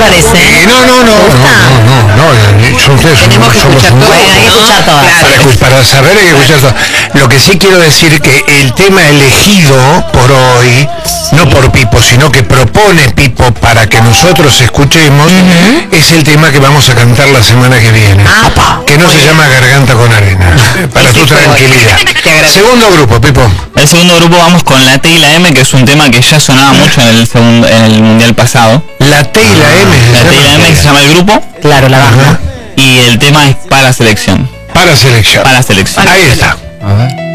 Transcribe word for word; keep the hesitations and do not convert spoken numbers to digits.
parece? Eh, no, no, no, no, no, no, no, no, son ustedes. Tenemos que somos escuchar un todas. grupo. Hay que escuchar todas. Para, escu- para saber hay que escuchar todo. Lo que sí quiero decir que el tema elegido por hoy, no por Pipo, sino que propone Pipo para que nosotros escuchemos, uh-huh. es el tema que vamos a cantar la semana que viene. Ah, que no se llama Garganta con Arena. Para tu tranquilidad. Segundo grupo, Pipo. El segundo grupo vamos con La T y la M, que es un tema que ya sonaba mucho en el segundo, en el mundial pasado. La T y la M. La T y la M, que se llama el grupo. Claro, la banda. Y el tema es Para Selección. Para Selección. Para Selección. Ahí está. A ver.